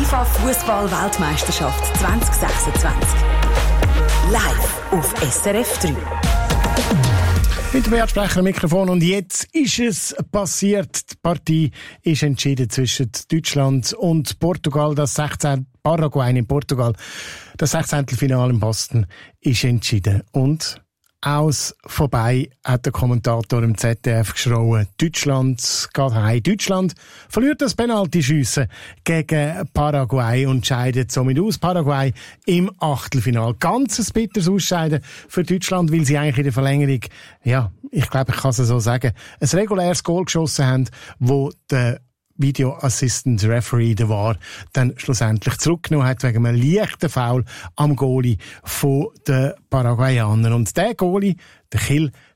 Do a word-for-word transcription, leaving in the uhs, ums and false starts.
FIFA-Fußball-Weltmeisterschaft zwanzig sechsundzwanzig. Live auf S R F drei. Mit dem Wertsprecher am Mikrofon. Und jetzt ist es passiert. Die Partie ist entschieden zwischen Deutschland und Portugal. Das sechzehnte Paraguay in Portugal. Das sechzehnte Finale in Boston ist entschieden. Und aus vorbei hat der Kommentator im Z D F geschrien, Deutschland geht heim. Deutschland verliert das Penaltyschiessen gegen Paraguay und scheidet somit aus. Paraguay im Achtelfinale. Ganz ein bitteres Ausscheiden für Deutschland, weil sie eigentlich in der Verlängerung, ja, ich glaube, ich kann es so sagen, ein reguläres Goal geschossen haben, wo der Video Assistant Referee, der war, dann schlussendlich zurückgenommen hat wegen einem leichten Foul am Goalie von den Paraguayanern. Und der Goalie, der Kill,